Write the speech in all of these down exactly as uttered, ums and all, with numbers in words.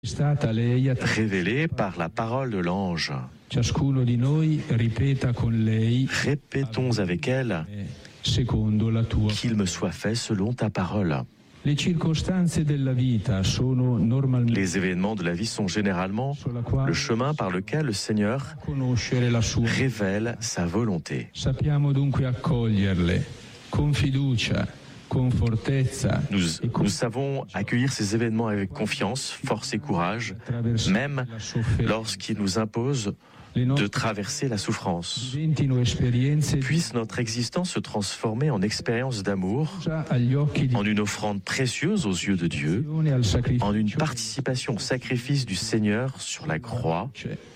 révélé par la parole de l'ange. Ciascuno di noi ripeta con lei, Répétons avec elle secondo la tua. qu'il me soit fait selon ta parole. Le circostanze della vita sono normalmente Les événements de la vie sont généralement le chemin par lequel le Seigneur conoscere la sua. révèle sa volonté. Sappiamo dunque accoglierle con fiducia, con fortezza. Nous, nous savons accueillir ces événements avec confiance, force et courage, même lorsqu'ils nous imposent de traverser la souffrance. Puisse notre existence se transformer en expérience d'amour, en une offrande précieuse aux yeux de Dieu, en une participation au sacrifice du Seigneur sur la croix,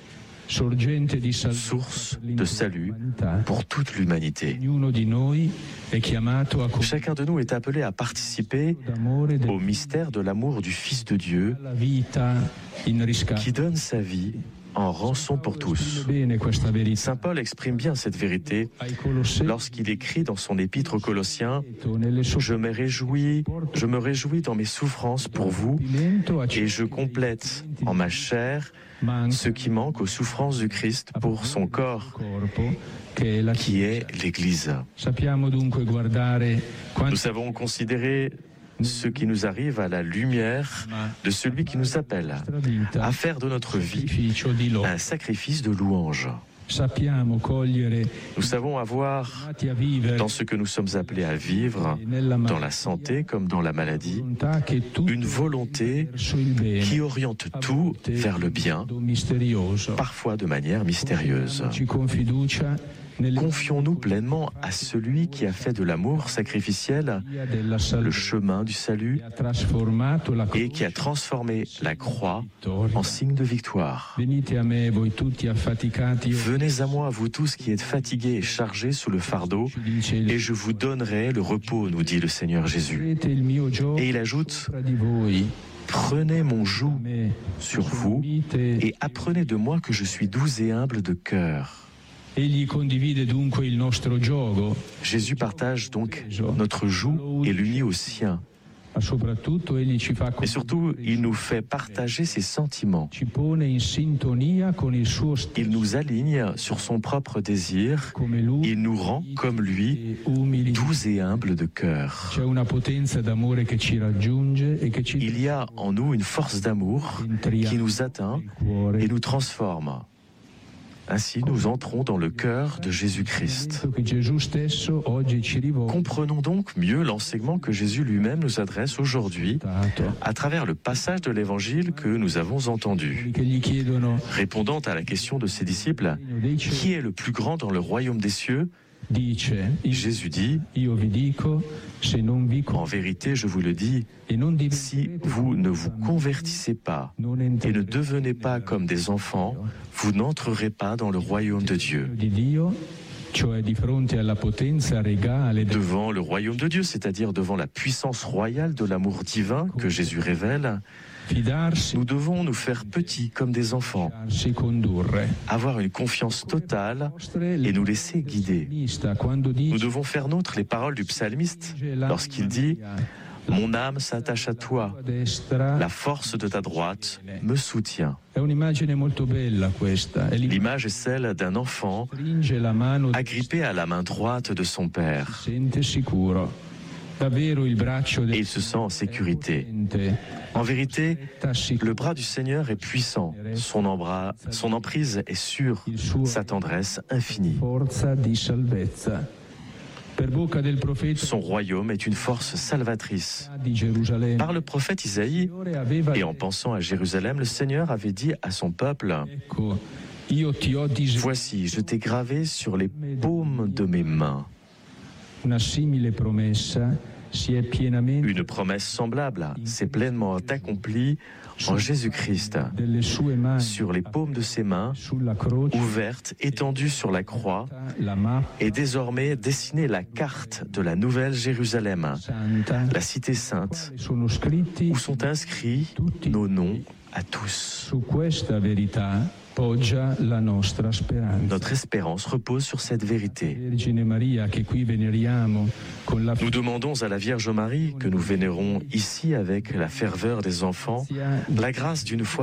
source de salut pour toute l'humanité. Chacun de nous est appelé à participer au mystère de l'amour du Fils de Dieu qui donne sa vie en rançon pour tous. Saint Paul exprime bien cette vérité lorsqu'il écrit dans son épître aux Colossiens « Je me réjouis, je me réjouis dans mes souffrances pour vous et je complète en ma chair ce qui manque aux souffrances du Christ pour son corps, qui est l'Église. » Nous savons considérer ce qui nous arrive à la lumière de celui qui nous appelle à faire de notre vie un sacrifice de louange. Nous savons avoir, dans ce que nous sommes appelés à vivre, dans la santé comme dans la maladie, une volonté qui oriente tout vers le bien, parfois de manière mystérieuse. Confions-nous pleinement à celui qui a fait de l'amour sacrificiel le chemin du salut et qui a transformé la croix en signe de victoire. Venez à moi, vous tous qui êtes fatigués et chargés sous le fardeau, et je vous donnerai le repos, nous dit le Seigneur Jésus. Et il ajoute: prenez mon joug sur vous et apprenez de moi que je suis doux et humble de cœur. Jésus partage donc notre joug et l'unit au sien. Et surtout, il nous fait partager ses sentiments. Il nous aligne sur son propre désir. Il nous rend comme lui, doux et humble de cœur. Il y a en nous une force d'amour qui nous atteint et nous transforme. Ainsi, nous entrons dans le cœur de Jésus-Christ. Comprenons donc mieux l'enseignement que Jésus lui-même nous adresse aujourd'hui à travers le passage de l'Évangile que nous avons entendu. Répondant à la question de ses disciples, « Qui est le plus grand dans le royaume des cieux ?» Jésus dit, « En vérité, je vous le dis, si vous ne vous convertissez pas et ne devenez pas comme des enfants, vous n'entrerez pas dans le royaume de Dieu. » Devant le royaume de Dieu, c'est-à-dire devant la puissance royale de l'amour divin que Jésus révèle, nous devons nous faire petits comme des enfants, avoir une confiance totale et nous laisser guider. Nous devons faire nôtre les paroles du psalmiste lorsqu'il dit « Mon âme s'attache à toi, la force de ta droite me soutient. » L'image est celle d'un enfant agrippé à la main droite de son père. Et il se sent en sécurité. En vérité, le bras du Seigneur est puissant, son, embras, son emprise est sûre, sa tendresse infinie. Son royaume est une force salvatrice. Par le prophète Isaïe, et en pensant à Jérusalem, le Seigneur avait dit à son peuple: « Voici, je t'ai gravé sur les paumes de mes mains. » Une promesse semblable s'est pleinement accomplie en Jésus-Christ. Sur les paumes de ses mains, ouvertes, étendues sur la croix, est désormais dessinée la carte de la nouvelle Jérusalem, la cité sainte, où sont inscrits nos noms à tous. Notre espérance repose sur cette vérité. Nous demandons à la Vierge Marie, que nous vénérons ici avec la ferveur des enfants, la grâce d'une foi